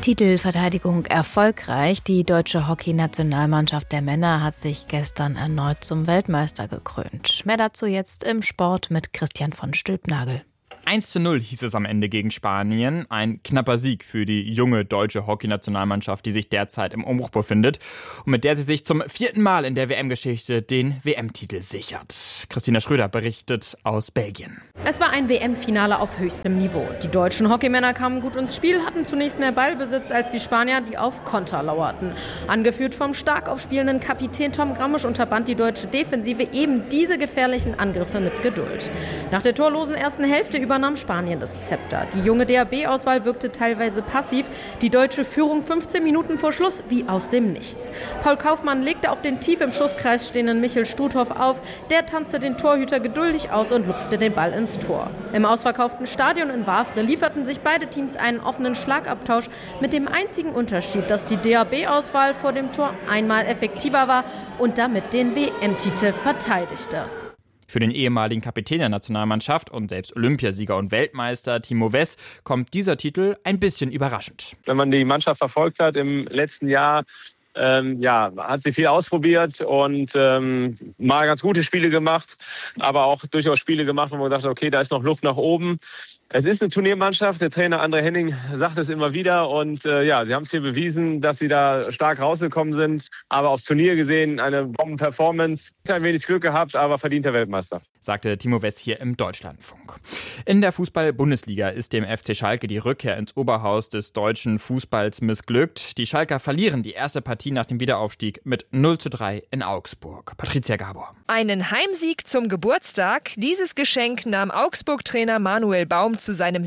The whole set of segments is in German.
Titelverteidigung erfolgreich. Die deutsche Hockey-Nationalmannschaft der Männer hat sich gestern erneut zum Weltmeister gekrönt. Mehr dazu jetzt im Sport mit Christian von Stülpnagel. 1:0 hieß es am Ende gegen Spanien. Ein knapper Sieg für die junge deutsche Hockey-Nationalmannschaft, die sich derzeit im Umbruch befindet und mit der sie sich zum 4. Mal in der WM-Geschichte den WM-Titel sichert. Christina Schröder berichtet aus Belgien. Es war ein WM-Finale auf höchstem Niveau. Die deutschen Hockeymänner kamen gut ins Spiel, hatten zunächst mehr Ballbesitz als die Spanier, die auf Konter lauerten. Angeführt vom stark aufspielenden Kapitän Tom Grammisch unterband die deutsche Defensive eben diese gefährlichen Angriffe mit Geduld. Nach der torlosen ersten Hälfte übernahm Spanien das Zepter. Die junge DHB-Auswahl wirkte teilweise passiv. Die deutsche Führung 15 Minuten vor Schluss wie aus dem Nichts. Paul Kaufmann legte auf den tief im Schusskreis stehenden Michel Struthoff auf. Der tanzte den Torhüter geduldig aus und lupfte den Ball ins Tor. Im ausverkauften Stadion in Wavre lieferten sich beide Teams einen offenen Schlagabtausch mit dem einzigen Unterschied, dass die DHB-Auswahl vor dem Tor einmal effektiver war und damit den WM-Titel verteidigte. Für den ehemaligen Kapitän der Nationalmannschaft und selbst Olympiasieger und Weltmeister Timo Wess kommt dieser Titel ein bisschen überraschend. Wenn man die Mannschaft verfolgt hat im letzten Jahr, hat sie viel ausprobiert und mal ganz gute Spiele gemacht, aber auch durchaus Spiele gemacht, wo man gedacht hat, okay, da ist noch Luft nach oben. Es ist eine Turniermannschaft, der Trainer André Henning sagt es immer wieder und sie haben es hier bewiesen, dass sie da stark rausgekommen sind, aber aufs Turnier gesehen eine Bomben-Performance, ein wenig Glück gehabt, aber verdienter Weltmeister. Sagte Timo Wess hier im Deutschlandfunk. In der Fußball-Bundesliga ist dem FC Schalke die Rückkehr ins Oberhaus des deutschen Fußballs missglückt. Die Schalker verlieren die erste Partie nach dem Wiederaufstieg mit 0:3 in Augsburg. Patricia Gabor. Einen Heimsieg zum Geburtstag. Dieses Geschenk nahm Augsburg-Trainer Manuel Baum zu seinem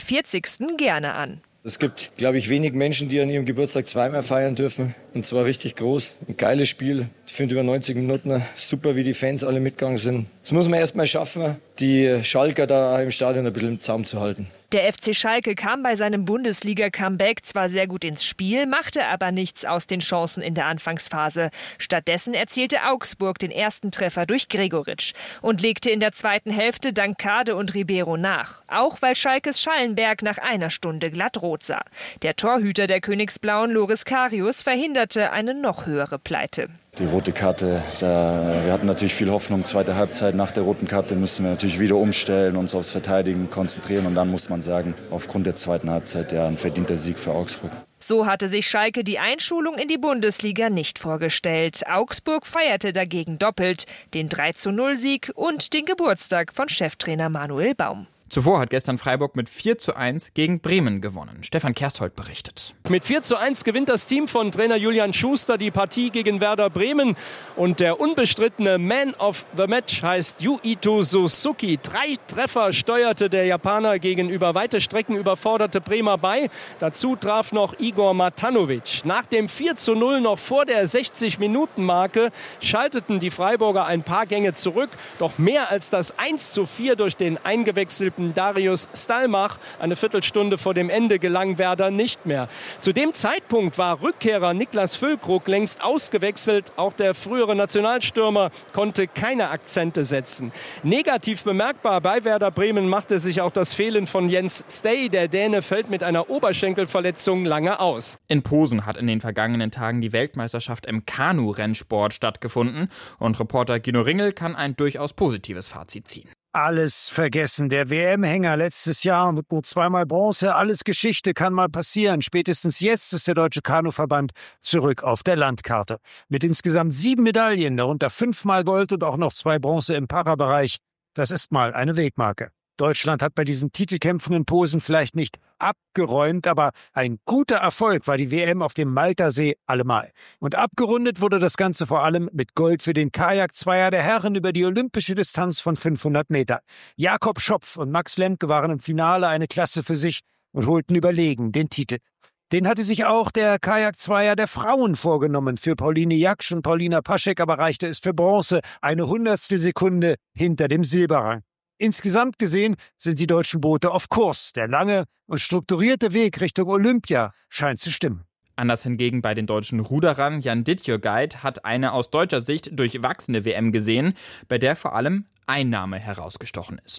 47. gerne an. Es gibt, glaube ich, wenig Menschen, die an ihrem Geburtstag zweimal feiern dürfen. Und zwar richtig groß. Ein geiles Spiel. Ich finde über 90 Minuten super, wie die Fans alle mitgegangen sind. Das muss man erst mal schaffen, die Schalker da im Stadion ein bisschen im Zaum zu halten. Der FC Schalke kam bei seinem Bundesliga-Comeback zwar sehr gut ins Spiel, machte aber nichts aus den Chancen in der Anfangsphase. Stattdessen erzielte Augsburg den ersten Treffer durch Gregoritsch und legte in der zweiten Hälfte dank Kade und Ribeiro nach. Auch weil Schalkes Schallenberg nach einer Stunde glatt rot sah. Der Torhüter der Königsblauen, Loris Karius, verhinderte eine noch höhere Pleite. Die rote Karte, wir hatten natürlich viel Hoffnung. Zweite Halbzeit nach der roten Karte müssen wir natürlich wieder umstellen, uns aufs Verteidigen konzentrieren. Und dann muss man sagen, aufgrund der zweiten Halbzeit ein verdienter Sieg für Augsburg. So hatte sich Schalke die Einschulung in die Bundesliga nicht vorgestellt. Augsburg feierte dagegen doppelt den 3:0-Sieg und den Geburtstag von Cheftrainer Manuel Baum. Zuvor hat gestern Freiburg mit 4:1 gegen Bremen gewonnen. Stefan Kersthold berichtet. Mit 4:1 gewinnt das Team von Trainer Julian Schuster die Partie gegen Werder Bremen. Und der unbestrittene Man of the Match heißt Yuito Suzuki. 3 Treffer steuerte der Japaner gegen über weite Strecken überforderte Bremer bei. Dazu traf noch Igor Matanovic. Nach dem 4:0 noch vor der 60-Minuten-Marke schalteten die Freiburger ein paar Gänge zurück. Doch mehr als das 1:4 durch den eingewechselten Darius Stalmach eine Viertelstunde vor dem Ende gelang Werder nicht mehr. Zu dem Zeitpunkt war Rückkehrer Niklas Füllkrug längst ausgewechselt. Auch der frühere Nationalstürmer konnte keine Akzente setzen. Negativ bemerkbar bei Werder Bremen machte sich auch das Fehlen von Jens Stay. Der Däne fällt mit einer Oberschenkelverletzung lange aus. In Posen hat in den vergangenen Tagen die Weltmeisterschaft im Kanu-Rennsport stattgefunden. Und Reporter Gino Ringel kann ein durchaus positives Fazit ziehen. Alles vergessen. Der WM-Hänger letztes Jahr mit nur 2-mal Bronze. Alles Geschichte, kann mal passieren. Spätestens jetzt ist der Deutsche Kanuverband zurück auf der Landkarte. Mit insgesamt 7 Medaillen, darunter 5-mal Gold und auch noch 2 Bronze im Parabereich. Das ist mal eine Wegmarke. Deutschland hat bei diesen Titelkämpfen in Posen vielleicht nicht abgeräumt, aber ein guter Erfolg war die WM auf dem Maltersee allemal. Und abgerundet wurde das Ganze vor allem mit Gold für den Kajak-Zweier der Herren über die olympische Distanz von 500 Meter. Jakob Schopf und Max Lemke waren im Finale eine Klasse für sich und holten überlegen den Titel. Den hatte sich auch der Kajak-Zweier der Frauen vorgenommen. Für Pauline Jaksch und Paulina Paschek aber reichte es für Bronze, eine Hundertstelsekunde hinter dem Silberrang. Insgesamt gesehen sind die deutschen Boote auf Kurs. Der lange und strukturierte Weg Richtung Olympia scheint zu stimmen. Anders hingegen bei den deutschen Ruderern. Jan Dittjögeit hat eine aus deutscher Sicht durchwachsene WM gesehen, bei der vor allem Einnahme herausgestochen ist.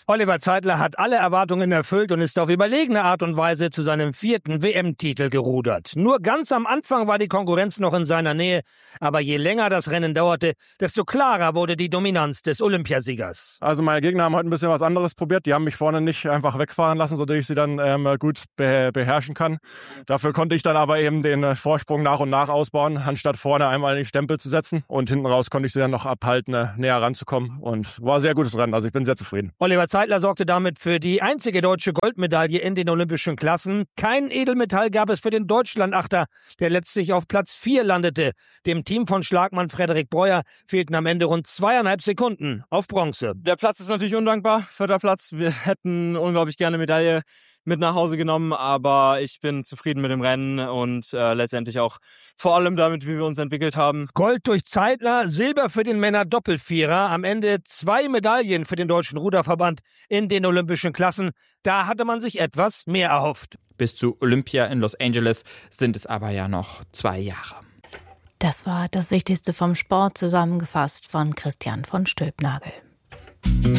Oliver Zeitler hat alle Erwartungen erfüllt und ist auf überlegene Art und Weise zu seinem 4. WM-Titel gerudert. Nur ganz am Anfang war die Konkurrenz noch in seiner Nähe, aber je länger das Rennen dauerte, desto klarer wurde die Dominanz des Olympiasiegers. Also meine Gegner haben heute ein bisschen was anderes probiert. Die haben mich vorne nicht einfach wegfahren lassen, sodass ich sie dann gut beherrschen kann. Dafür konnte ich dann aber eben den Vorsprung nach und nach ausbauen, anstatt vorne einmal den Stempel zu setzen. Und hinten raus konnte ich sie dann noch abhalten, näher ranzukommen. Und war ein sehr gutes Rennen, also ich bin sehr zufrieden. Oliver Zeitler sorgte damit für die einzige deutsche Goldmedaille in den olympischen Klassen. Kein Edelmetall gab es für den Deutschlandachter, der letztlich auf Platz 4 landete. Dem Team von Schlagmann Frederik Breuer fehlten am Ende rund 2,5 Sekunden auf Bronze. Der Platz ist natürlich undankbar, 4. Platz. Wir hätten unglaublich gerne Medaille mit nach Hause genommen, aber ich bin zufrieden mit dem Rennen und letztendlich auch vor allem damit, wie wir uns entwickelt haben. Gold durch Zeitler, Silber für den Männer-Doppelvierer, am Ende 2 Medaillen für den Deutschen Ruderverband in den olympischen Klassen. Da hatte man sich etwas mehr erhofft. Bis zu Olympia in Los Angeles sind es aber ja noch 2 Jahre. Das war das Wichtigste vom Sport, zusammengefasst von Christian von Stülpnagel.